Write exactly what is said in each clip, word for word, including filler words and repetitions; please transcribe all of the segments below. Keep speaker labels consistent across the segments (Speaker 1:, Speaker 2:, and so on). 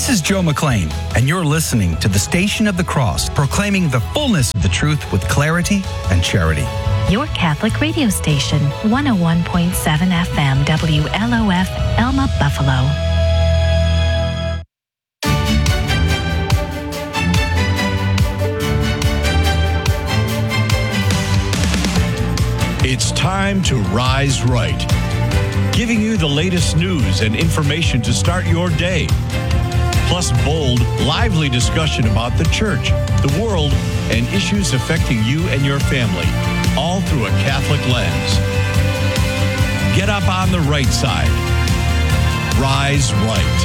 Speaker 1: This is Joe McLean, and you're listening to the Station of the Cross, proclaiming the fullness of the truth with clarity and charity.
Speaker 2: Your Catholic radio station, one oh one point seven F M, W L O F, Elma, Buffalo.
Speaker 3: It's time to rise right, giving you the latest news and information to start your day. Plus bold, lively discussion about the church, the world, and issues affecting you and your family, all through a Catholic lens. Get up on the right side. Rise right.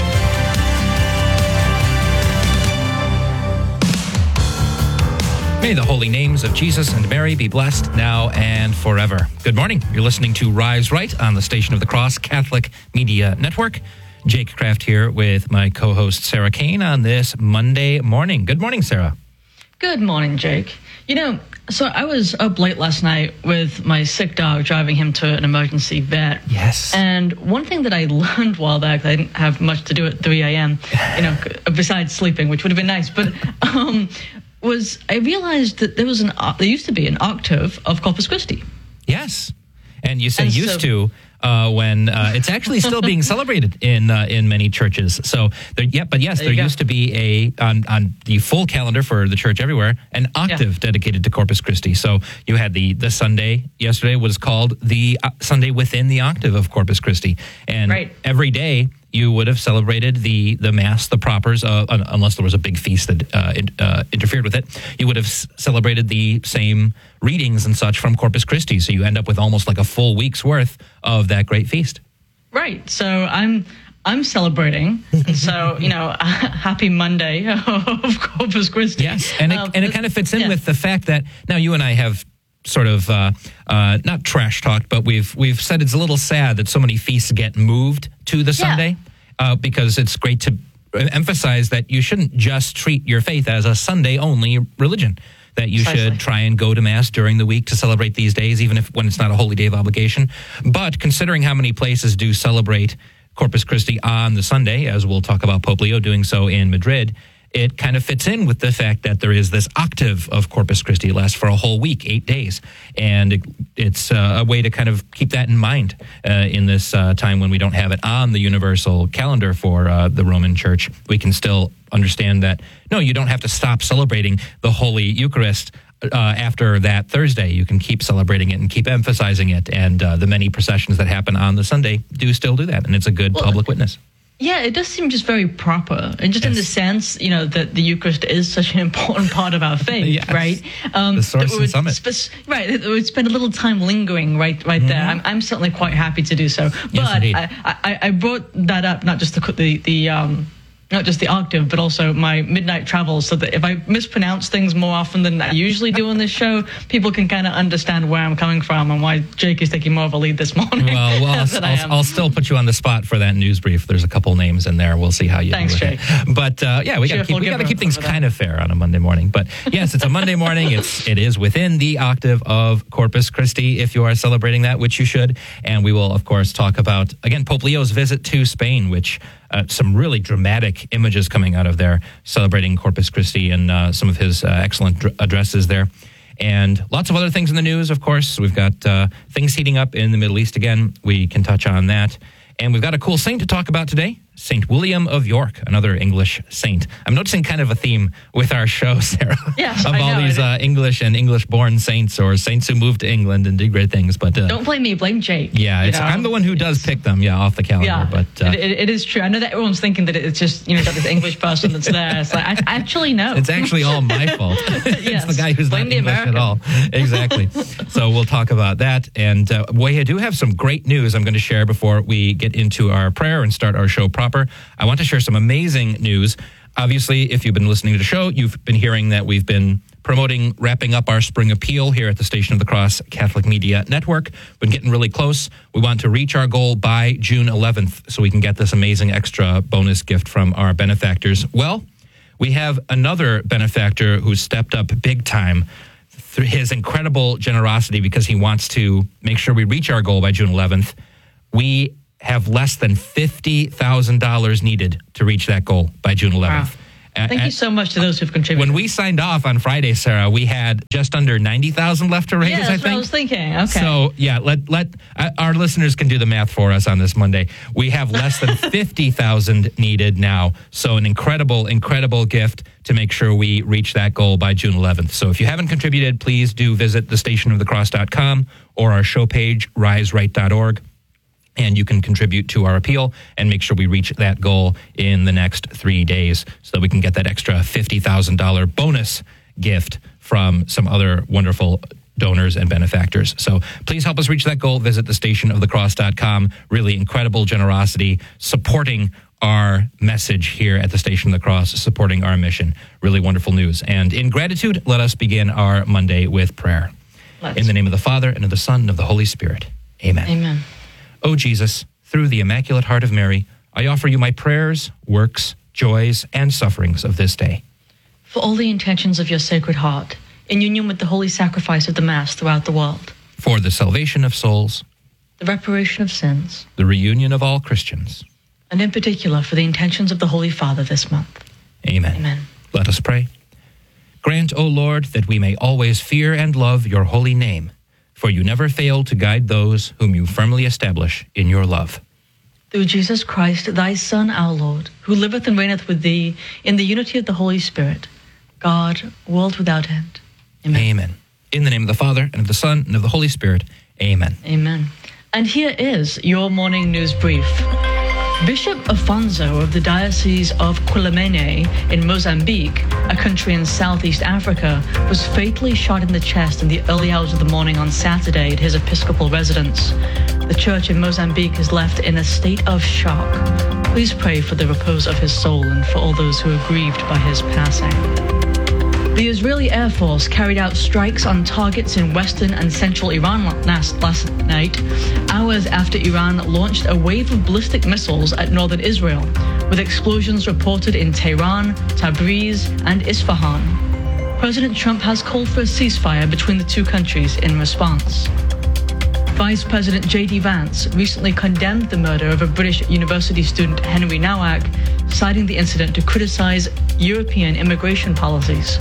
Speaker 4: May the holy names of Jesus and Mary be blessed now and forever. Good morning. You're listening to Rise Right on the Station of the Cross Catholic Media Network. Jake Kraft here with my co-host Sarah Kane on this Monday morning. Good morning, Sarah.
Speaker 5: Good morning, Jake. You know, so I was up late last night with my sick dog, driving him to an emergency vet.
Speaker 4: Yes.
Speaker 5: And one thing that I learned while back, I didn't have much to do at three a.m., you know, besides sleeping, which would have been nice, but um, was I realized that there was an there used to be an octave of Corpus Christi.
Speaker 4: Yes. And you say
Speaker 5: And
Speaker 4: used
Speaker 5: so-
Speaker 4: to uh, when uh, it's actually still being celebrated in uh, in many churches. So, there, yeah, but yes,
Speaker 5: There
Speaker 4: there
Speaker 5: you go.
Speaker 4: used to be a on, on the full calendar for the church everywhere an octave
Speaker 5: Yeah.
Speaker 4: dedicated to Corpus Christi. So you had the the Sunday yesterday was called the uh, Sunday within the octave of Corpus Christi, and
Speaker 5: Right.
Speaker 4: every day you would have celebrated the the mass, the propers, uh, un- unless there was a big feast that uh, in, uh, interfered with it. You would have s- celebrated the same readings and such from Corpus Christi. So you end up with almost like a full week's worth of that great feast.
Speaker 5: Right. So I'm I'm celebrating. And so, you know, happy Monday of Corpus Christi.
Speaker 4: Yes, and it,
Speaker 5: Um,
Speaker 4: and it kind of fits in
Speaker 5: yeah.
Speaker 4: with the fact that now you and I have sort of uh, uh, not trash talked, but we've we've said it's a little sad that so many feasts get moved to the
Speaker 5: Yeah.
Speaker 4: Sunday uh, because it's great to emphasize that you shouldn't just treat your faith as a Sunday only religion. That you
Speaker 5: Precisely.
Speaker 4: should try and go to Mass during the week to celebrate these days, even if when it's not a holy day of obligation. But considering how many places do celebrate Corpus Christi on the Sunday, as we'll talk about Pope Leo doing so in Madrid, it kind of fits in with the fact that there is this octave of Corpus Christi. It lasts for a whole week, eight days. And it, it's uh, a way to kind of keep that in mind uh, in this uh, time when we don't have it on the universal calendar for uh, the Roman Church. We can still understand that, no, you don't have to stop celebrating the Holy Eucharist uh, after that Thursday. You can keep celebrating it and keep emphasizing it. And uh, the many processions that happen on the Sunday do still do that. And it's a good
Speaker 5: Well,
Speaker 4: public witness.
Speaker 5: Yeah, it does seem just very proper. And just in the
Speaker 4: Yes.
Speaker 5: sense, you know, that the Eucharist is such an important part of our faith,
Speaker 4: Yes.
Speaker 5: right? Um,
Speaker 4: The source
Speaker 5: that we
Speaker 4: and
Speaker 5: would
Speaker 4: summit.
Speaker 5: spec- right, that we would spend a little time lingering right right there. I'm, I'm certainly quite happy to do so. But
Speaker 4: indeed.
Speaker 5: I, I, I brought that up, not just the, the, the um, not just the octave, but also my midnight travels, so that if I mispronounce things more often than I usually do on this show, people can kind of understand where I'm coming from and why Jake is taking more of a lead this morning.
Speaker 4: Well, well
Speaker 5: than I
Speaker 4: I'll,
Speaker 5: am.
Speaker 4: I'll, I'll still put you on the spot for that news brief. There's a couple names in there. We'll see how you
Speaker 5: Thanks,
Speaker 4: do with
Speaker 5: Jake.
Speaker 4: it. But uh, yeah, we got to
Speaker 5: Cheerful
Speaker 4: keep, we got to
Speaker 5: giver
Speaker 4: keep things
Speaker 5: over there.
Speaker 4: kind of fair on a Monday morning. But yes, it's a Monday morning. It's it is within the octave of Corpus Christi if you are celebrating that, which you should. And we will, of course, talk about again Pope Leo's visit to Spain, which uh, some really dramatic images coming out of there celebrating Corpus Christi and uh, some of his uh, excellent dr- addresses there. And lots of other things in the news, of course. We've got uh, things heating up in the Middle East again. We can touch on that. And we've got a cool saint to talk about today, Saint William of York, another English saint. I'm noticing kind of a theme with our show, Sarah,
Speaker 5: Yes,
Speaker 4: of
Speaker 5: I
Speaker 4: all
Speaker 5: know.
Speaker 4: these uh, English and English-born saints or saints who moved to England and did great things. But uh,
Speaker 5: Don't blame me, blame Jake.
Speaker 4: yeah,
Speaker 5: you
Speaker 4: it's,
Speaker 5: know?
Speaker 4: I'm the one who does pick them, yeah, off the calendar.
Speaker 5: Yeah,
Speaker 4: But uh,
Speaker 5: it, it, it is true. I know that everyone's thinking that it's just, you know, got this English person that's there. It's like, I, I actually know.
Speaker 4: it's actually all my fault. It's
Speaker 5: Yes.
Speaker 4: the guy who's
Speaker 5: Blame
Speaker 4: not
Speaker 5: the
Speaker 4: English
Speaker 5: American.
Speaker 4: at all. Exactly. So we'll talk about that. And uh, we do have some great news I'm going to share before we get into our prayer and start our show proper. I want to share some amazing news. Obviously, if you've been listening to the show, you've been hearing that we've been promoting wrapping up our spring appeal here at the Station of the Cross Catholic Media Network. Been getting really close. We want to reach our goal by June eleventh so we can get this amazing extra bonus gift from our benefactors. Well, we have another benefactor who's stepped up big time through his incredible generosity because he wants to make sure we reach our goal by June eleventh. We have less than fifty thousand dollars needed to reach that goal by June eleventh.
Speaker 5: Wow. Thank you so much to those who've contributed.
Speaker 4: When we signed off on Friday, Sarah, we had just under ninety thousand left to raise,
Speaker 5: yeah, that's
Speaker 4: I think.
Speaker 5: what I was thinking. Okay.
Speaker 4: So, yeah, let let uh, our listeners can do the math for us on this Monday. We have less than fifty thousand needed now. So an incredible, incredible gift to make sure we reach that goal by June eleventh. So if you haven't contributed, please do visit the station of the cross dot com or our show page, rise right dot org. And you can contribute to our appeal and make sure we reach that goal in the next three days so that we can get that extra fifty thousand dollars bonus gift from some other wonderful donors and benefactors. So please help us reach that goal. Visit the station of the cross dot com. Really incredible generosity supporting our message here at the Station of the Cross, supporting our mission. Really wonderful news. And in gratitude, let us begin our Monday with prayer. Let's. In the name of the Father, and of the Son, and of the Holy Spirit. Amen.
Speaker 5: Amen.
Speaker 4: O Jesus, through the Immaculate Heart of Mary, I offer you my prayers, works, joys, and sufferings of this day.
Speaker 5: For all the intentions of your Sacred Heart, in union with the holy sacrifice of the Mass throughout the world.
Speaker 4: For the salvation of souls.
Speaker 5: The reparation of sins.
Speaker 4: The reunion of all Christians.
Speaker 5: And in particular, for the intentions of the Holy Father this month.
Speaker 4: Amen.
Speaker 5: Amen.
Speaker 4: Let us pray. Grant, O Lord, that we may always fear and love your holy name, for you never fail to guide those whom you firmly establish in your love.
Speaker 5: Through Jesus Christ, thy Son, our Lord, who liveth and reigneth with thee in the unity of the Holy Spirit, God, world without end. Amen.
Speaker 4: Amen. In the name of the Father, and of the Son, and of the Holy Spirit. Amen.
Speaker 5: Amen. And here is your morning news brief. Bishop Afonso of the Diocese of Quelimane in Mozambique, a country in Southeast Africa, was fatally shot in the chest in the early hours of the morning on Saturday at his episcopal residence. The church in Mozambique is left in a state of shock. Please pray for the repose of his soul and for all those who are grieved by his passing. The Israeli Air Force carried out strikes on targets in western and central Iran last, last night, hours after Iran launched a wave of ballistic missiles at northern Israel, with explosions reported in Tehran, Tabriz, and Isfahan. President Trump has called for a ceasefire between the two countries in response. Vice President J D Vance recently condemned the murder of a British university student, Henry Nowak, citing the incident to criticize European immigration policies.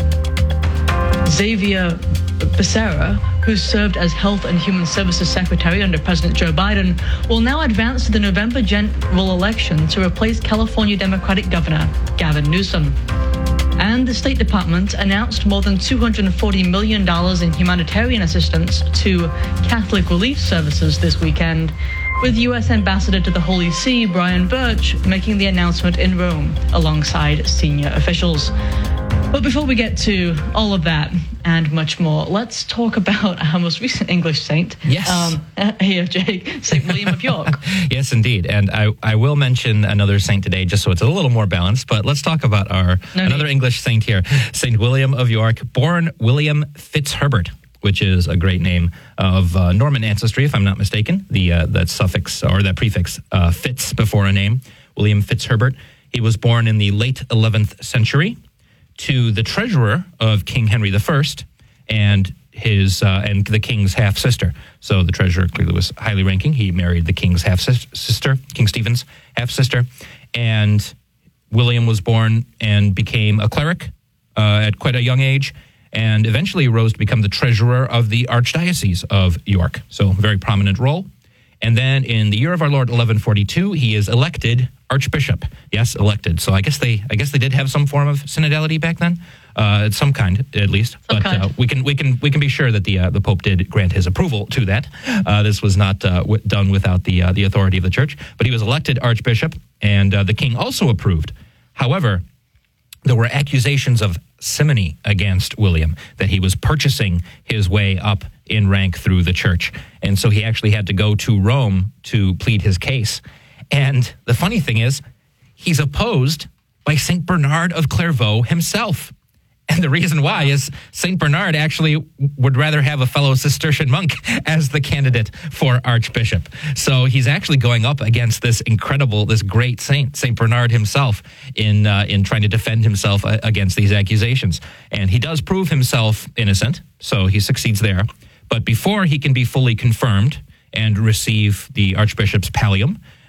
Speaker 5: Xavier Becerra, who served as Health and Human Services Secretary under President Joe Biden, will now advance to the November general election to replace California Democratic Governor Gavin Newsom. And the State Department announced more than two hundred forty million dollars in humanitarian assistance to Catholic Relief Services this weekend, with U S Ambassador to the Holy See, Brian Birch, making the announcement in Rome alongside senior officials. But before we get to all of that and much more, let's talk about our most recent English saint.
Speaker 4: Yes.
Speaker 5: Um, here, Jake, Saint William of York.
Speaker 4: Yes, indeed. And I, I will mention another saint today just so it's a little more balanced, but let's talk about our
Speaker 5: No
Speaker 4: another
Speaker 5: need.
Speaker 4: English saint here, Saint William of York, born William Fitzherbert, which is a great name of uh, Norman ancestry, if I'm not mistaken. The uh, that suffix or that prefix uh, Fitz before a name, William Fitzherbert. He was born in the late eleventh century to the treasurer of King Henry the First and his uh, and the king's half sister. So the treasurer clearly was highly ranking. He married the king's half sister, King Stephen's half sister, and William was born and became a cleric uh, at quite a young age, and eventually rose to become the treasurer of the Archdiocese of York. So a very prominent role. And then in the year of our Lord, eleven forty-two, he is elected archbishop. Yes, elected. So I guess they, I guess they did have some form of synodality back then, uh, some kind at least.
Speaker 5: Some
Speaker 4: but
Speaker 5: kind.
Speaker 4: Uh, we can, we can, we can be sure that the uh, the Pope did grant his approval to that. Uh, this was not uh, w- done without the uh, the authority of the Church. But he was elected archbishop, and uh, the king also approved. However, there were accusations of simony against William, that he was purchasing his way up in rank through the church. And so he actually had to go to Rome to plead his case. And the funny thing is, he's opposed by Saint Bernard of Clairvaux himself. And the reason why is Saint Bernard actually would rather have a fellow Cistercian monk as the candidate for archbishop. So he's actually going up against this incredible, this great saint, Saint Bernard himself, in uh, in trying to defend himself against these accusations. And he does prove himself innocent, so he succeeds there. But before he can be fully confirmed and receive the archbishop's pallium,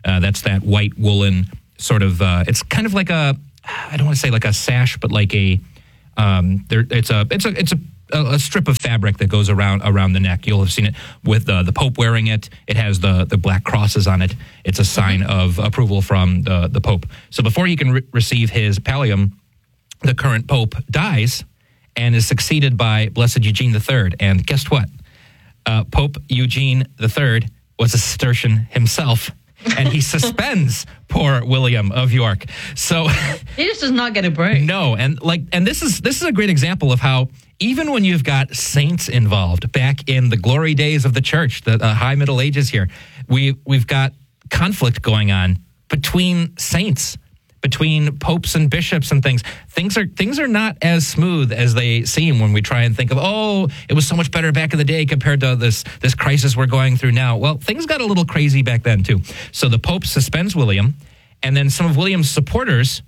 Speaker 4: Uh, that's that white woolen sort of, uh, it's kind of like a, I don't want to say like a sash, but like a, um, there, it's a, it's a, it's a, a strip of fabric that goes around around the neck. You'll have seen it with uh, the Pope wearing it. It has the, the black crosses on it. It's a sign of approval from the, the Pope. So before he can re- receive his pallium, the current Pope dies and is succeeded by Blessed Eugene the Third. And guess what? Uh, Pope Eugene the Third was a Cistercian himself, and he suspends poor William of York. So
Speaker 5: he just does not get a break.
Speaker 4: No, and like, and this is this is a great example of how even when you've got saints involved, back in the glory days of the church, the uh, high Middle Ages here, we we've got conflict going on between saints, between popes and bishops and things. Things are things are not as smooth as they seem when we try and think of, oh, it was so much better back in the day compared to this this crisis we're going through now. Well, things got a little crazy back then too. So the Pope suspends William, and then some of William's supporters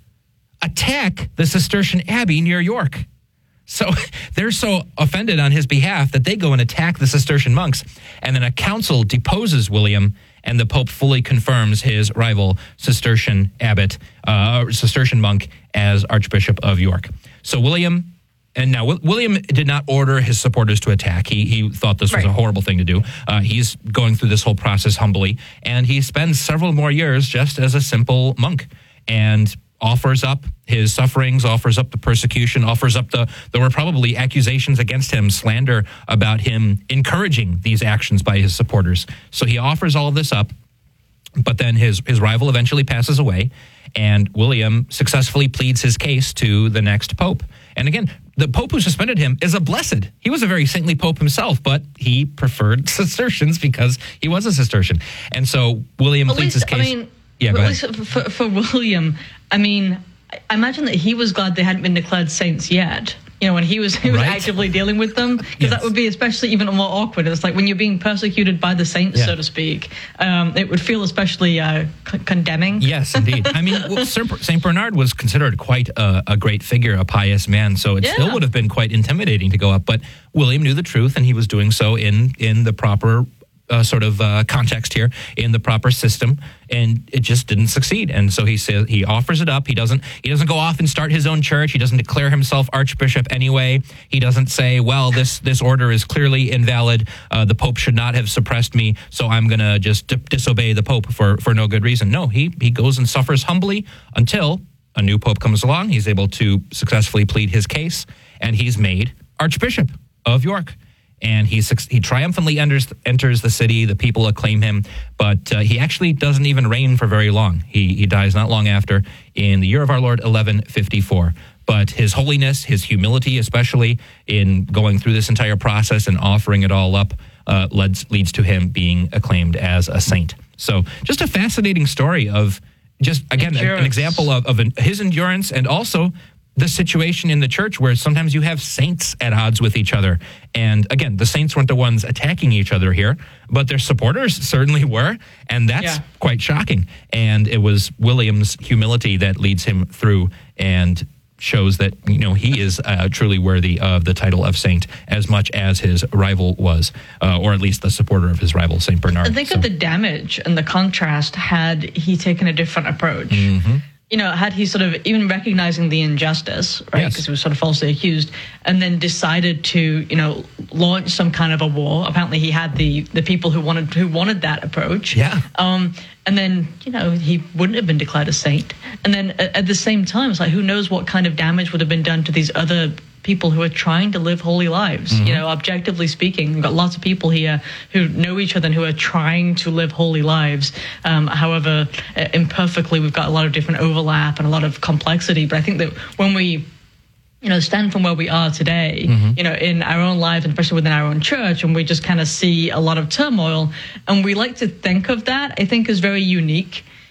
Speaker 4: attack the Cistercian abbey near York. So they're so offended on his behalf that they go and attack the Cistercian monks, and then a council deposes William, and the Pope fully confirms his rival Cistercian abbot, uh, Cistercian monk, as Archbishop of York. So William, and now William did not order his supporters to attack. He he thought this was
Speaker 5: right.
Speaker 4: a horrible thing to do. Uh, he's going through this whole process humbly, and he spends several more years just as a simple monk, and offers up his sufferings, offers up the persecution, offers up the, there were probably accusations against him, slander about him encouraging these actions by his supporters. So he offers all of this up, but then his, his rival eventually passes away, and William successfully pleads his case to the next pope. And again, the pope who suspended him is a blessed. He was a very saintly pope himself, but he preferred Cistercians because he was a Cistercian. And so William
Speaker 5: At
Speaker 4: pleads
Speaker 5: least,
Speaker 4: his case.
Speaker 5: I mean,
Speaker 4: yeah,
Speaker 5: at least for, for William, I mean, I imagine that he was glad they hadn't been declared saints yet. You know, when he was, he was
Speaker 4: right?
Speaker 5: actively dealing with them, because
Speaker 4: yes.
Speaker 5: that would be especially even more awkward. It's like when you're being persecuted by the saints,
Speaker 4: yeah.
Speaker 5: so to speak. Um, it would feel especially uh, c- condemning.
Speaker 4: Yes, indeed. I mean, well, Saint Bernard was considered quite a, a great figure, a pious man, so it
Speaker 5: yeah.
Speaker 4: still would have been quite intimidating to go up. But William knew the truth, and he was doing so in in the proper Uh, sort of uh, context here, in the proper system, and it just didn't succeed. And so he says he offers it up. He doesn't he doesn't go off and start his own church. He doesn't declare himself archbishop anyway. He doesn't say, well, this this order is clearly invalid. Uh, the Pope should not have suppressed me, so I'm going to just d- disobey the Pope for, for no good reason. No, he he goes and suffers humbly until a new Pope comes along. He's able to successfully plead his case, and he's made Archbishop of York. And he he triumphantly enters enters the city. The people acclaim him, but uh, he actually doesn't even reign for very long. He he dies not long after, in the year of our Lord, eleven fifty-four. But his holiness, his humility, especially in going through this entire process and offering it all up, uh, leads leads to him being acclaimed as a saint. So, just a fascinating story of just again a, an example of, of an, his endurance, and also the situation in the church where sometimes you have saints at odds with each other. And again, the saints weren't the ones attacking each other here, but their supporters certainly were. And that's
Speaker 5: yeah.
Speaker 4: quite shocking. And it was William's humility that leads him through and shows that, you know, he is uh, truly worthy of the title of saint as much as his rival was, uh, or at least the supporter of his rival, Saint Bernard.
Speaker 5: And think
Speaker 4: so.
Speaker 5: of the damage and the contrast had he taken a different approach.
Speaker 4: Mm-hmm.
Speaker 5: You know, had he sort of even recognizing the injustice, right, because
Speaker 4: yes.
Speaker 5: he was sort of falsely accused, and then decided to, you know, launch some kind of a war. Apparently, he had the the people who wanted who wanted that approach.
Speaker 4: Yeah.
Speaker 5: Um, and then, you know, he wouldn't have been declared a saint. And then at, at the same time, it's like, who knows what kind of damage would have been done to these other people who are trying to live holy lives. Mm-hmm. You know, objectively speaking, we've got lots of people here who know each other and who are trying to live holy lives. Um, however, uh, imperfectly, we've got a lot of different overlap and a lot of complexity. But I think that when we, you know, stand from where we are today, mm-hmm. you know, in our own lives, and especially within our own church, and we just kind of see a lot of turmoil, and we like to think of that, I think, as very unique.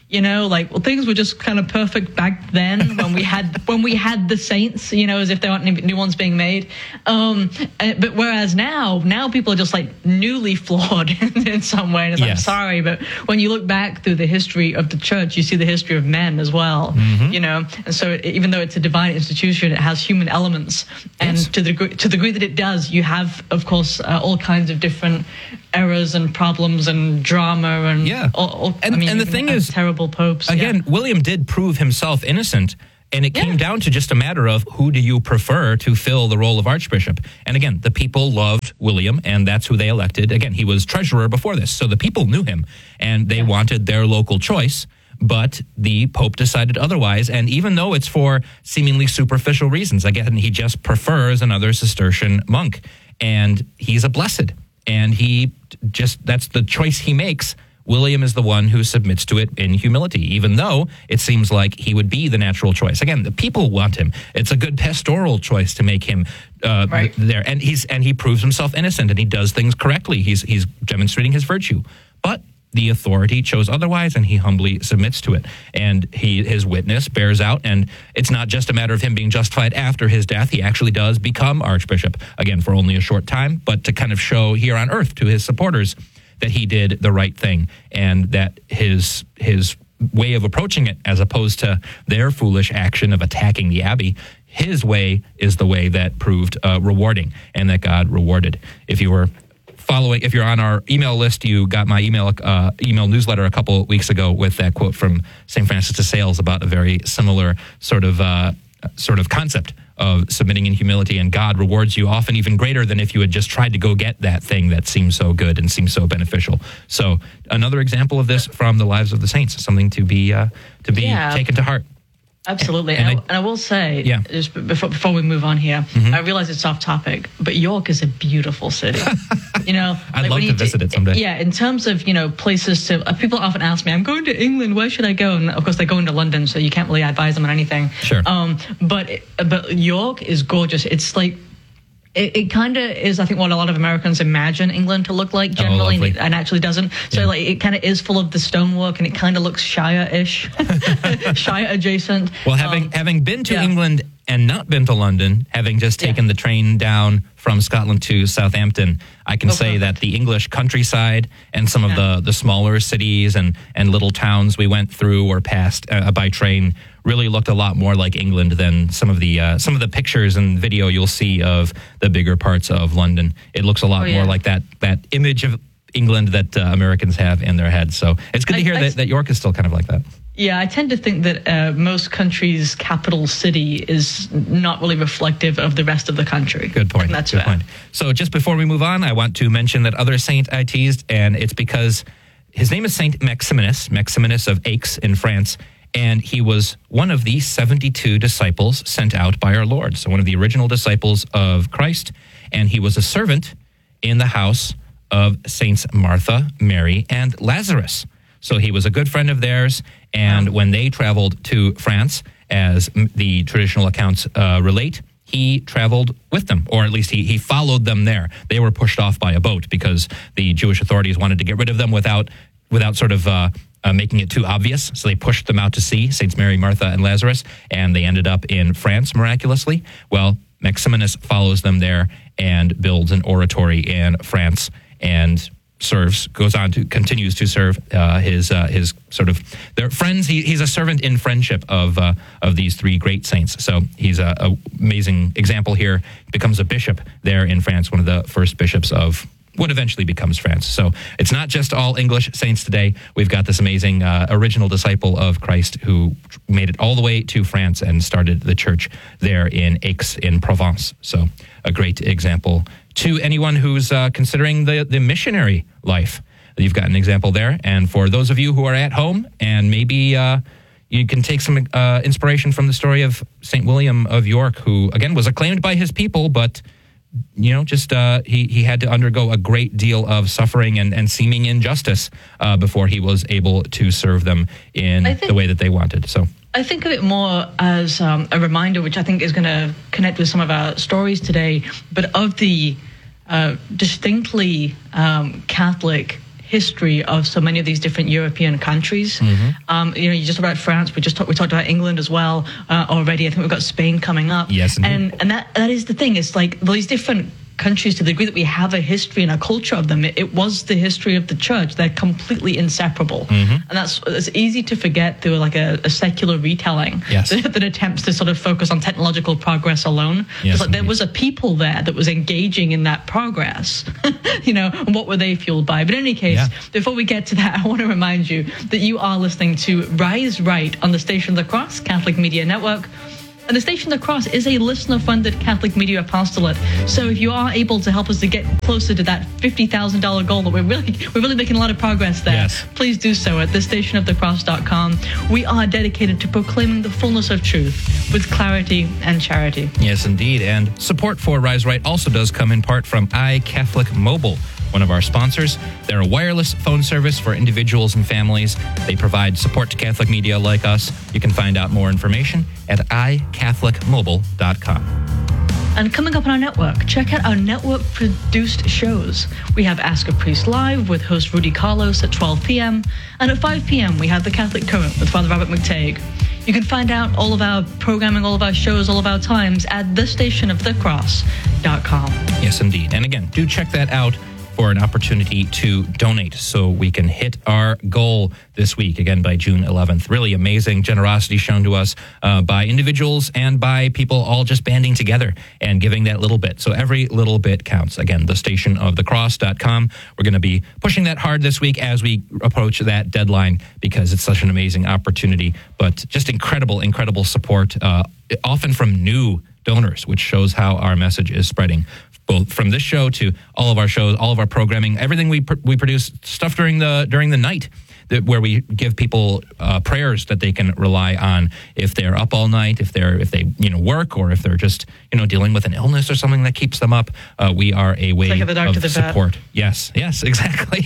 Speaker 5: You know, like, well, things were just kind of perfect back then when we had when we had the saints, you know, as if there aren't any new ones being made. Um, but whereas now, now people are just like newly flawed in some way. And it's like,
Speaker 4: Yes.
Speaker 5: I'm sorry, but when you look back through the history of the church, you see the history of men as well,
Speaker 4: Mm-hmm.
Speaker 5: you know. And so it, even though it's a divine institution, it has human elements. And
Speaker 4: Yes.
Speaker 5: to the degree, to the degree that it does, you have, of course, uh, all kinds of different errors and problems and drama and
Speaker 4: Yeah.
Speaker 5: all, all,
Speaker 4: And-
Speaker 5: I mean,
Speaker 4: and the
Speaker 5: even,
Speaker 4: thing
Speaker 5: uh,
Speaker 4: is,
Speaker 5: terrible popes.
Speaker 4: Again,
Speaker 5: yeah.
Speaker 4: William did prove himself innocent, and it came
Speaker 5: Yeah.
Speaker 4: down to just a matter of who do you prefer to fill the role of archbishop. And again, the people loved William, and that's who they elected. Again, he was treasurer before this, so the people knew him, and they wanted their local choice. But the Pope decided otherwise, and even though it's for seemingly superficial reasons, again, he just prefers another Cistercian monk, and he's a blessed, and he just, that's the choice he makes. William is the one who submits to it in humility, even though it seems like he would be the natural choice. Again, the people want him. It's a good pastoral choice to make him uh,
Speaker 5: Right.
Speaker 4: there, and he's and he proves himself innocent, and he does things correctly. He's he's demonstrating his virtue, but the authority chose otherwise, and he humbly submits to it. And he his witness bears out, and it's not just a matter of him being justified after his death. He actually does become archbishop, again, for only a short time, but to kind of show here on earth to his supporters that he did the right thing, and that his his way of approaching it, as opposed to their foolish action of attacking the abbey, his way is the way that proved uh, rewarding, and that God rewarded. If you were following, if you're on our email list, you got my email uh, email newsletter a couple weeks ago with that quote from Saint Francis de Sales about a very similar sort of uh, sort of concept of submitting in humility, and God rewards you often even greater than if you had just tried to go get that thing that seems so good and seems so beneficial. So another example of this from the lives of the saints, something to be uh, to be
Speaker 5: Yeah.
Speaker 4: taken to heart.
Speaker 5: Absolutely.
Speaker 4: And
Speaker 5: And,
Speaker 4: I-
Speaker 5: I, and I will say,
Speaker 4: Yeah. Mm-hmm.
Speaker 5: just b- before, before we move on here, I realize it's off topic, but York is a beautiful city. You know,
Speaker 4: I'd
Speaker 5: like
Speaker 4: love
Speaker 5: when
Speaker 4: to
Speaker 5: you
Speaker 4: visit it someday.
Speaker 5: Yeah, in terms of, you know, places to, uh, people often ask me, I'm going to England, where should I go? And of course, they're going to London, so you can't really advise them on anything.
Speaker 4: Sure.
Speaker 5: Um, but, it- but York is gorgeous. It's like, it, it kind of is, I think, what a lot of Americans imagine England to look like generally, and,
Speaker 4: lovely.
Speaker 5: it, and actually doesn't. So,
Speaker 4: Yeah.
Speaker 5: like, it kind of is full of the stonework, and it kind of looks Shire-ish, Shire adjacent.
Speaker 4: Well, having
Speaker 5: Um,
Speaker 4: having been to
Speaker 5: yeah.
Speaker 4: England and not been to London, having just taken
Speaker 5: Yeah.
Speaker 4: the train down from Scotland to Southampton, I can
Speaker 5: Oh,
Speaker 4: say
Speaker 5: perfect.
Speaker 4: that the English countryside and some of
Speaker 5: Yeah.
Speaker 4: the, the smaller cities and, and little towns we went through or passed uh, by train really looked a lot more like England than some of the uh, some of the pictures and video you'll see of the bigger parts of London. It looks a lot
Speaker 5: Oh, yeah.
Speaker 4: more like that that image of England that uh, Americans have in their heads. So it's good to
Speaker 5: I-
Speaker 4: hear
Speaker 5: I-
Speaker 4: that, that York is still kind of like that.
Speaker 5: Yeah, I tend to think that uh, most countries' capital city is not really reflective of the rest of the country.
Speaker 4: Good point.
Speaker 5: And that's
Speaker 4: Good
Speaker 5: fair.
Speaker 4: point. So just before we move on, I want to mention that other saint I teased, and it's because his name is Saint Maximinus, Maximinus of Aix in France, and he was one of the seventy-two disciples sent out by our Lord. So one of the original disciples of Christ, and he was a servant in the house of Saints Martha, Mary, and Lazarus. So he was a good friend of theirs, and when they traveled to France, as m- the traditional accounts uh, relate, he traveled with them, or at least he, he followed them there. They were pushed off by a boat because the Jewish authorities wanted to get rid of them without without sort of uh, uh, making it too obvious. So they pushed them out to sea, Saints Mary, Martha, and Lazarus, and they ended up in France miraculously. Well, Maximinus follows them there and builds an oratory in France and serves, goes on to, continues to serve uh, his uh, his sort of their friends. He, he's a servant in friendship of uh, of these three great saints. So he's a, a amazing example here. Becomes a bishop there in France, one of the first bishops of what eventually becomes France. So it's not just all English saints today. We've got this amazing uh, original disciple of Christ who made it all the way to France and started the church there in Aix in Provence. So a great example to anyone who's uh, considering the, the missionary life. You've got an example there. And for those of you who are at home and maybe uh, you can take some uh, inspiration from the story of Saint William of York, who, again, was acclaimed by his people, but you know, just uh, he, he had to undergo a great deal of suffering and, and seeming injustice uh, before he was able to serve them in
Speaker 5: I think-
Speaker 4: the way that they wanted. So
Speaker 5: I think of it more as um, a reminder, which I think is going to connect with some of our stories today, but of the uh, distinctly um, Catholic history of so many of these different European countries.
Speaker 4: Mm-hmm.
Speaker 5: Um, you know, you just about France. We just talked, we talked about England as well uh, already. I think we've got Spain coming up.
Speaker 4: Yes, indeed.
Speaker 5: and and that that is the thing. It's like these different countries, to the degree that we have a history and a culture of them, it, it was the history of the church. They're completely inseparable,
Speaker 4: mm-hmm.
Speaker 5: and that's it's easy to forget through like a, a secular retelling
Speaker 4: yes.
Speaker 5: that, that attempts to sort of focus on technological progress alone.
Speaker 4: Yes,
Speaker 5: it's like there
Speaker 4: indeed.
Speaker 5: was a people there that was engaging in that progress, you know, and what were they fueled by? But in any case,
Speaker 4: Yeah.
Speaker 5: before we get to that, I want to remind you that you are listening to Rise Right on the Station of the Cross Catholic Media Network. And the Station of the Cross is a listener-funded Catholic media apostolate. So if you are able to help us to get closer to that fifty thousand dollars goal, that we're really we're really making a lot of progress there,
Speaker 4: Yes.
Speaker 5: please do so at the station of the cross dot com. We are dedicated to proclaiming the fullness of truth with clarity and charity.
Speaker 4: Yes, indeed. And support for Rise Right also does come in part from iCatholic Mobile, one of our sponsors. They're a wireless phone service for individuals and families. They provide support to Catholic media like us. You can find out more information at i catholic mobile dot com.
Speaker 5: And coming up on our network, check out our network-produced shows. We have Ask a Priest Live with host Rudy Carlos at twelve p.m. And at five p.m., we have The Catholic Current with Father Robert McTague. You can find out all of our programming, all of our shows, all of our times at the station of the cross dot com.
Speaker 4: Yes, indeed. And again, do check that out for an opportunity to donate so we can hit our goal this week, again, by June eleventh. Really amazing generosity shown to us uh, by individuals and by people all just banding together and giving that little bit. So every little bit counts. Again, the station of the cross dot com. We're going to be pushing that hard this week as we approach that deadline because it's such an amazing opportunity, but just incredible, incredible support, uh, often from new donors, which shows how our message is spreading. Both from this show to all of our shows, all of our programming, everything we pr- we produce, stuff during the during the night, that, where we give people uh, prayers that they can rely on if they're up all night, if they're if they you know work, or if they're just you know dealing with an illness or something that keeps them up. Uh, we are a way
Speaker 5: Like at the doctor,
Speaker 4: of
Speaker 5: the vet.
Speaker 4: support. Yes, yes, exactly.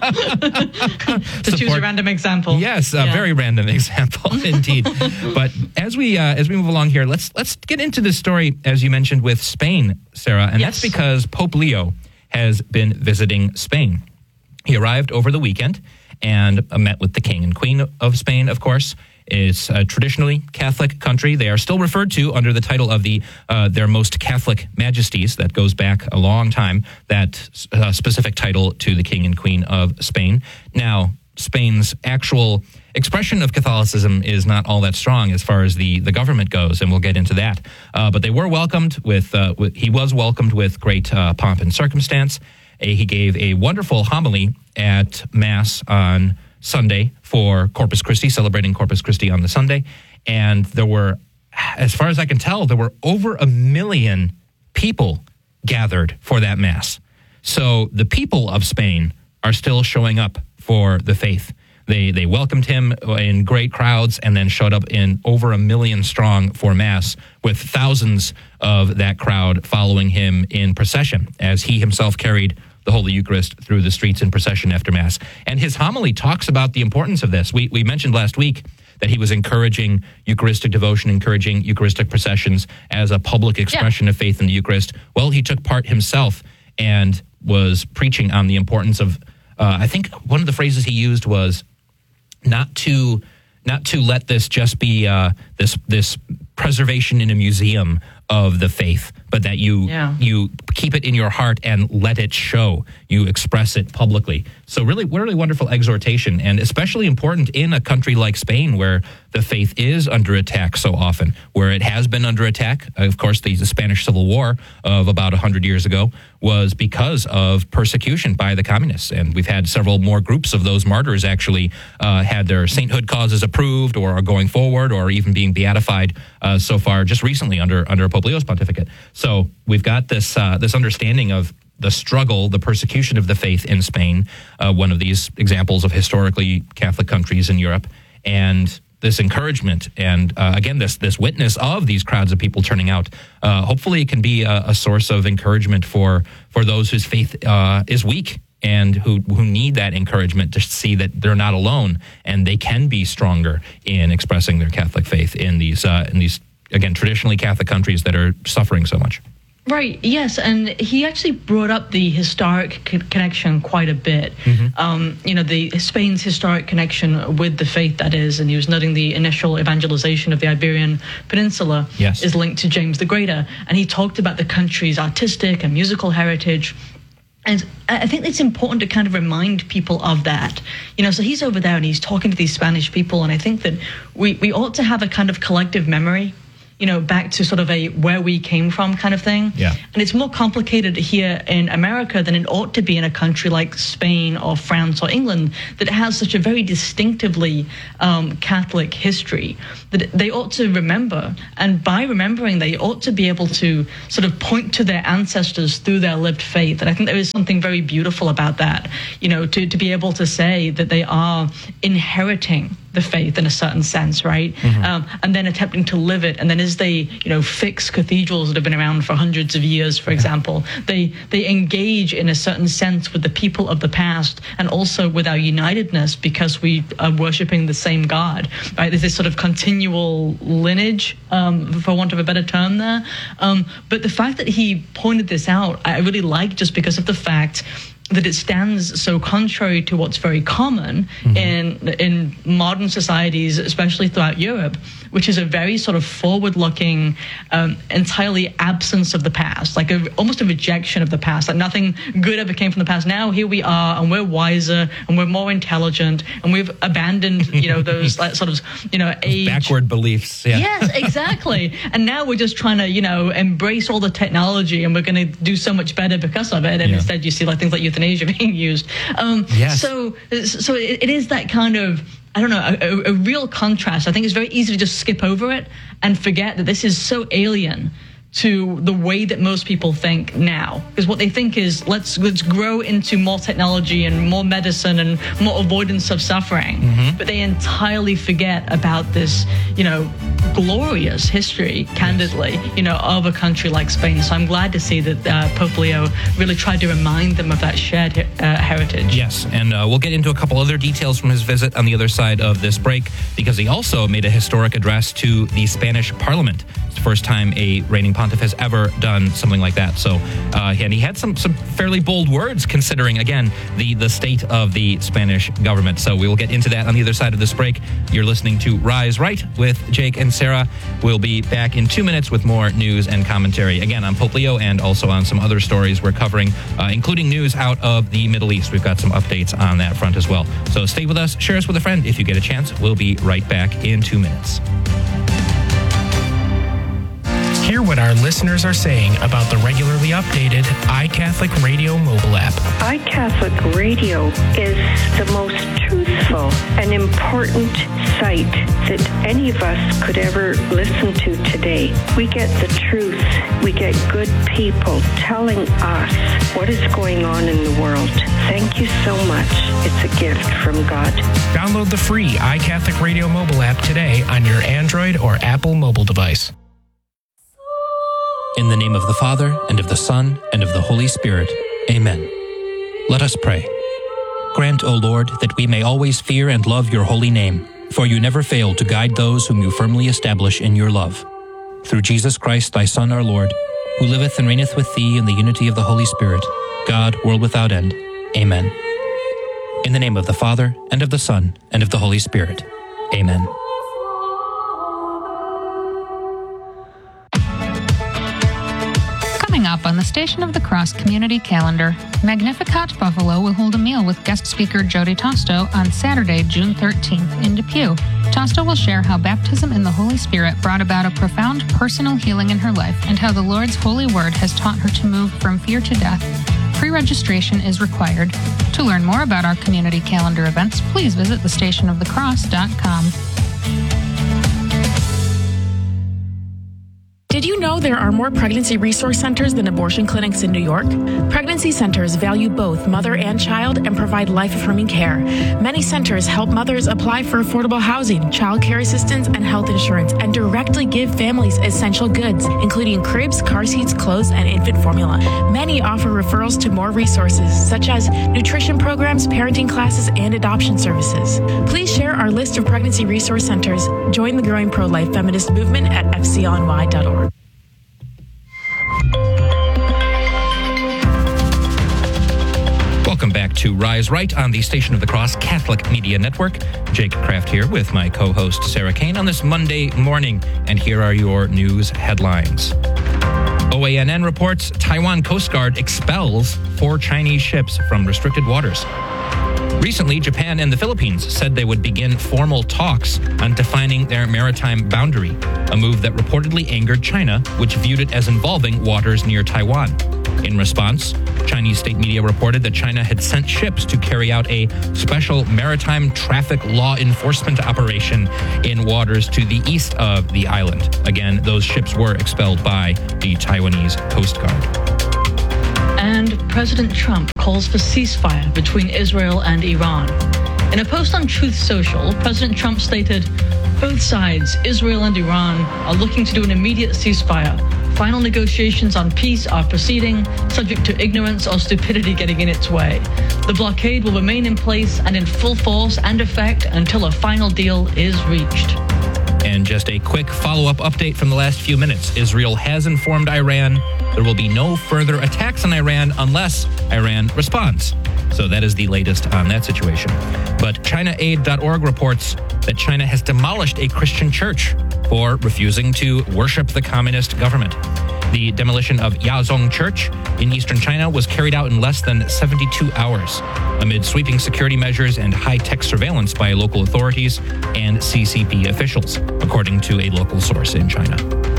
Speaker 5: To choose a random example.
Speaker 4: Yes, a
Speaker 5: Yeah.
Speaker 4: very random example indeed. But as we uh, as we move along here, let's let's get into this story as you mentioned with Spain, Sarah, and
Speaker 5: Yes.
Speaker 4: that's because Pope Leo has been visiting Spain. He arrived over the weekend and uh, met with the King and Queen of Spain, of course. It's a traditionally Catholic country. They are still referred to under the title of the uh, their most Catholic majesties. That goes back a long time, that uh, specific title to the King and Queen of Spain. Now, Spain's actual expression of Catholicism is not all that strong as far as the, the government goes, and we'll get into that. Uh, but they were welcomed with, uh, with, he was welcomed with great uh, pomp and circumstance. Uh, he gave a wonderful homily at Mass on Sunday for Corpus Christi, celebrating Corpus Christi on the Sunday. And there were, as far as I can tell, there were over a million people gathered for that Mass. So the people of Spain are still showing up for the faith. They they welcomed him in great crowds and then showed up in over a million strong for Mass, with thousands of that crowd following him in procession as he himself carried the Holy Eucharist through the streets in procession after Mass. And his homily talks about the importance of this. We we mentioned last week that he was encouraging Eucharistic devotion, encouraging Eucharistic processions as a public expression yeah. of faith in the Eucharist. Well, he took part himself and was preaching on the importance of, uh, I think one of the phrases he used was not to not to let this just be uh, this this preservation in a museum of the faith, but that you
Speaker 5: yeah.
Speaker 4: you keep it in your heart and let it show. You express it publicly. So really, really wonderful exhortation, and especially important in a country like Spain, where the faith is under attack so often, where it has been under attack. Of course, the, the Spanish Civil War of about one hundred years ago was because of persecution by the communists, and we've had several more groups of those martyrs actually uh, had their sainthood causes approved, or are going forward, or even being beatified uh, so far just recently under under Pope Leo's pontificate. So we've got this uh, this understanding of the struggle, the persecution of the faith in Spain, uh, one of these examples of historically Catholic countries in Europe, and this encouragement and, uh, again, this this witness of these crowds of people turning out. Uh, hopefully it can be a, a source of encouragement for, for those whose faith uh, is weak and who, who need that encouragement to see that they're not alone and they can be stronger in expressing their Catholic faith in these, uh, in these again, traditionally Catholic countries that are suffering so much.
Speaker 5: Right, yes, and he actually brought up the historic co- connection quite a bit. Mm-hmm. Um, you know, the Spain's historic connection with the faith, that is, and he was noting the initial evangelization of the Iberian Peninsula
Speaker 4: yes.
Speaker 5: is linked to James the Greater, and he talked about the country's artistic and musical heritage. And I think it's important to kind of remind people of that. You know, so he's over there and he's talking to these Spanish people, and I think that we, we ought to have a kind of collective memory, you know, back to sort of a where we came from kind of thing.
Speaker 4: Yeah.
Speaker 5: And it's more complicated here in America than it ought to be in a country like Spain or France or England that has such a very distinctively um, Catholic history that they ought to remember. And by remembering, they ought to be able to sort of point to their ancestors through their lived faith. And I think there is something very beautiful about that, you know, to, to be able to say that they are inheriting the faith in a certain sense, right? Mm-hmm. Um, and then attempting to live it. And then as they, you know, fix cathedrals that have been around for hundreds of years, for example, they they engage in a certain sense with the people of the past and also with our unitedness because we are worshiping the same God, right? There's this sort of continual lineage, um, for want of a better term there. Um, but the fact that he pointed this out, I really like just because of the fact that it stands so contrary to what's very common mm-hmm. in in modern societies, especially throughout Europe, which is a very sort of forward-looking, um, entirely absence of the past, like a, almost a rejection of the past, like nothing good ever came from the past. Now here we are, and we're wiser, and we're more intelligent, and we've abandoned, you know, those like, sort of, you know, age
Speaker 4: backward beliefs. Yeah.
Speaker 5: Yes, exactly. And now we're just trying to, you know, embrace all the technology, and we're going to do so much better because of it. And
Speaker 4: yeah.
Speaker 5: instead, you see like things like euthanasia being used. Um,
Speaker 4: yes.
Speaker 5: So, so it, it is that kind of, I don't know, a, a real contrast. I think it's very easy to just skip over it and forget that this is so alien to the way that most people think now. Because what they think is, let's let's grow into more technology and more medicine and more avoidance of suffering. Mm-hmm. But they entirely forget about this, you know, glorious history, candidly, yes. you know, of a country like Spain. So I'm glad to see that uh, Pope Leo really tried to remind them of that shared uh, heritage.
Speaker 4: Yes, and uh, we'll get into a couple other details from his visit on the other side of this break, because he also made a historic address to the Spanish Parliament. It's the first time a reigning pontiff has ever done something like that. So, uh, and he had some some fairly bold words considering, again, the, the state of the Spanish government. So we will get into that on the other side of this break. You're listening to Rise Right with Jake and Sarah. We'll be back in two minutes with more news and commentary, again, on Pope Leo and also on some other stories we're covering, uh, including news out of the Middle East. We've got some updates on that front as well. So stay with us. Share us with a friend if you get a chance. We'll be right back in two minutes.
Speaker 6: Hear what our listeners are saying about the regularly updated iCatholic Radio mobile app.
Speaker 7: iCatholic Radio is the most truthful and important site that any of us could ever listen to today. We get the truth. We get good people telling us what is going on in the world. Thank you so much. It's a gift from God.
Speaker 6: Download the free iCatholic Radio mobile app today on your Android or Apple mobile device.
Speaker 4: In the name of the Father, and of the Son, and of the Holy Spirit. Amen. Let us pray. Grant, O Lord, that we may always fear and love your holy name, for you never fail to guide those whom you firmly establish in your love. Through Jesus Christ, thy Son, our Lord, who liveth and reigneth with thee in the unity of the Holy Spirit, God, world without end. Amen. In the name of the Father, and of the Son, and of the Holy Spirit. Amen.
Speaker 8: Coming up on the Station of the Cross community calendar, Magnificat Buffalo will hold a meal with guest speaker Jody Tosto on Saturday, June thirteenth in Depew. Tosto will share how baptism in the Holy Spirit brought about a profound personal healing in her life and how the Lord's holy word has taught her to move from fear to death. Pre-registration is required. To learn more about our community calendar events, please visit the station of the cross dot com.
Speaker 9: Did you know there are more pregnancy resource centers than abortion clinics in New York? Pregnancy centers value both mother and child and provide life-affirming care. Many centers help mothers apply for affordable housing, child care assistance, and health insurance, and directly give families essential goods, including cribs, car seats, clothes, and infant formula. Many offer referrals to more resources, such as nutrition programs, parenting classes, and adoption services. Please share our list of pregnancy resource centers. Join the growing pro-life feminist movement at f c l n y dot org.
Speaker 4: Welcome back to Rise Right on the Station of the Cross Catholic Media Network. Jake Kraft here with my co-host Sarah Kane on this Monday morning. And here are your news headlines. O A N N reports Taiwan Coast Guard expels four Chinese ships from restricted waters. Recently, Japan and the Philippines said they would begin formal talks on defining their maritime boundary, a move that reportedly angered China, which viewed it as involving waters near Taiwan. In response, Chinese state media reported that China had sent ships to carry out a special maritime traffic law enforcement operation in waters to the east of the island. Again, those ships were expelled by the Taiwanese Coast Guard.
Speaker 5: And President Trump calls for ceasefire between Israel and Iran. In a post on Truth Social, President Trump stated, "Both sides, Israel and Iran, are looking to do an immediate ceasefire. Final negotiations on peace are proceeding, subject to ignorance or stupidity getting in its way. The blockade will remain in place and in full force and effect until a final deal is reached."
Speaker 4: And just a quick follow-up update from the last few minutes. Israel has informed Iran there will be no further attacks on Iran unless Iran responds. So that is the latest on that situation. But China Aid dot org reports that China has demolished a Christian church for refusing to worship the communist government. The demolition of Yazong Church in eastern China was carried out in less than seventy-two hours, amid sweeping security measures and high-tech surveillance by local authorities and C C P officials, according to a local source in China.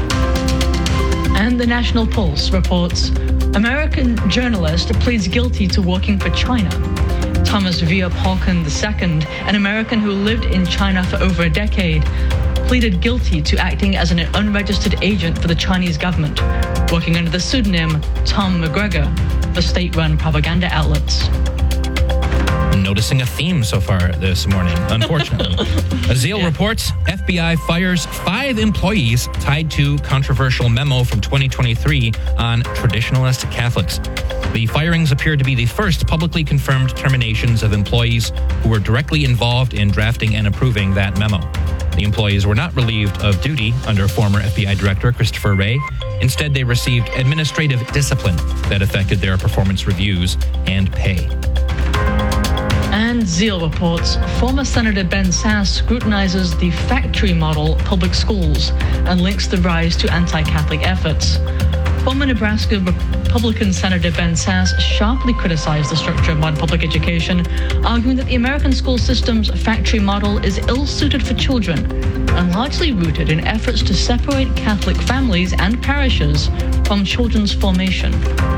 Speaker 5: And the National Pulse reports, American journalist pleads guilty to working for China. Thomas Via Polkin the Second, an American who lived in China for over a decade, pleaded guilty to acting as an unregistered agent for the Chinese government, working under the pseudonym Tom McGregor for state-run propaganda outlets.
Speaker 4: Noticing a theme so far this morning, unfortunately. Azeel yeah. reports F B I fires five employees tied to controversial memo from twenty twenty-three on traditionalist Catholics. The firings appear to be the first publicly confirmed terminations of employees who were directly involved in drafting and approving that memo. The employees were not relieved of duty under former F B I Director Christopher Wray. Instead, they received administrative discipline that affected their performance reviews and pay.
Speaker 5: And Zeal reports former Senator Ben Sasse scrutinizes the factory model public schools and links the rise to anti-Catholic efforts. Former Nebraska Republican Senator Ben Sasse sharply criticized the structure of modern public education, arguing that the American school system's factory model is ill-suited for children and largely rooted in efforts to separate Catholic families and parishes from children's formation.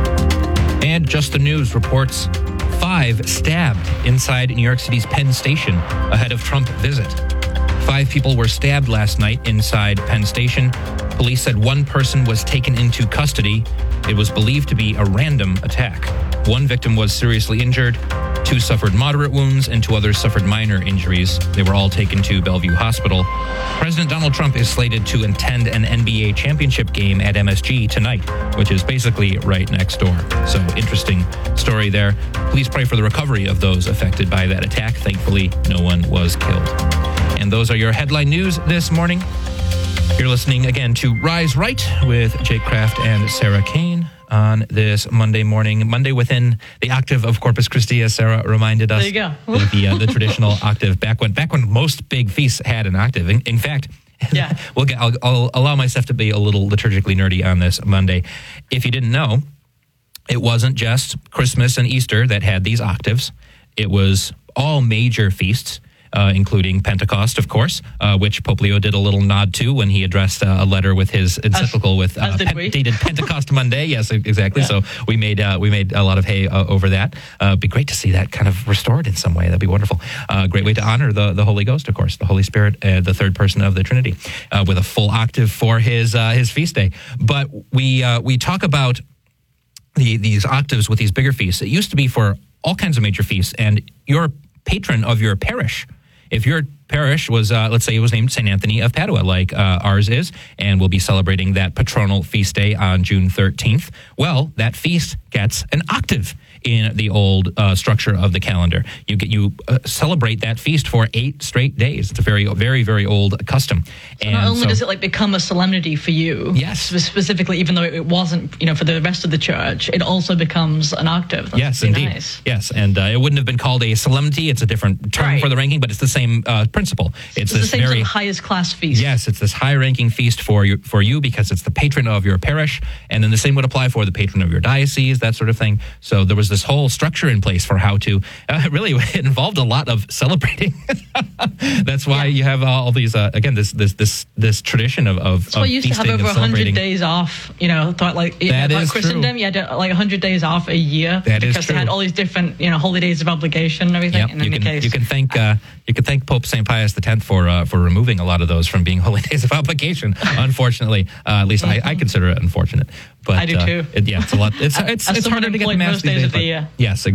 Speaker 4: And Just the News reports five stabbed inside New York City's Penn Station ahead of Trump visit. Five people were stabbed last night inside Penn Station. Police said one person was taken into custody. It was believed to be a random attack. One victim was seriously injured. Two suffered moderate wounds and two others suffered minor injuries. They were all taken to Bellevue Hospital. President Donald Trump is slated to attend an N B A championship game at M S G tonight, which is basically right next door. So interesting story there. Please pray for the recovery of those affected by that attack. Thankfully, no one was killed. And those are your headline news this morning. You're listening again to Rise Right with Jake Kraft and Sarah Kane on this Monday morning. Monday within the octave of Corpus Christi, as Sarah reminded us.
Speaker 5: There you go.
Speaker 4: the the, uh, the traditional octave back when back when most big feasts had an octave. In, in fact,
Speaker 5: yeah.
Speaker 4: we'll get, I'll, I'll allow myself to be a little liturgically nerdy on this Monday. If you didn't know, it wasn't just Christmas and Easter that had these octaves. It was all major feasts. Uh, including Pentecost, of course, uh, which Pope Leo did a little nod to when he addressed uh, a letter with his encyclical
Speaker 5: as,
Speaker 4: with uh,
Speaker 5: as did
Speaker 4: Pen- dated Pentecost Monday. Yes, exactly. Yeah. So we made uh, we made a lot of hay uh, over that. Uh, it'd be great to see that kind of restored in some way. That'd be wonderful. Uh, great way to honor the, the Holy Ghost, of course, the Holy Spirit, uh, the third person of the Trinity, uh, with a full octave for his uh, his feast day. But we uh, we talk about the these octaves with these bigger feasts. It used to be for all kinds of major feasts, and your patron of your parish. If your parish was, uh, let's say it was named Saint Anthony of Padua, like uh, ours is, and we'll be celebrating that patronal feast day on June thirteenth. Well, that feast gets an octave in the old uh, structure of the calendar. You get you uh, celebrate that feast for eight straight days. It's a very, very, very old custom.
Speaker 5: So not only so, does it like become a solemnity for you,
Speaker 4: yes,
Speaker 5: specifically, even though it wasn't, you know, for the rest of the church, it also becomes an octave. That's
Speaker 4: yes, indeed.
Speaker 5: Nice.
Speaker 4: Yes, and uh, it wouldn't have been called a solemnity. It's a different term
Speaker 5: right.
Speaker 4: for the ranking, but it's the same uh, principle. It's,
Speaker 5: it's
Speaker 4: this
Speaker 5: the same
Speaker 4: very
Speaker 5: sort of highest class feast.
Speaker 4: Yes, it's this high-ranking feast for you, for you because it's the patron of your parish, and then the same would apply for the patron of your diocese, that sort of thing. So there was this whole structure in place for how to, uh, really, it involved a lot of celebrating. That's why yeah. you have uh, all these, uh, again, this this this this tradition of of
Speaker 5: That's why you used to have over one hundred days off, you know, thought like, you
Speaker 4: that
Speaker 5: know,
Speaker 4: is
Speaker 5: like Christendom,
Speaker 4: true.
Speaker 5: you had uh, like one hundred days off a year.
Speaker 4: That is
Speaker 5: because
Speaker 4: true.
Speaker 5: they had all these different, you know, holy days of obligation and everything.
Speaker 4: Yep.
Speaker 5: And in
Speaker 4: you,
Speaker 5: the
Speaker 4: can,
Speaker 5: case,
Speaker 4: you can thank uh, you can thank Pope Saint Pius X for uh, for removing a lot of those from being holy days of obligation. Unfortunately, uh, at least mm-hmm. I, I consider it unfortunate. But
Speaker 5: I do too.
Speaker 4: Uh, it, yeah, it's a lot. It's
Speaker 5: as,
Speaker 4: it's,
Speaker 5: as
Speaker 4: it's harder to get the mass
Speaker 5: most days
Speaker 4: these
Speaker 5: of
Speaker 4: days,
Speaker 5: the year.
Speaker 4: Yes.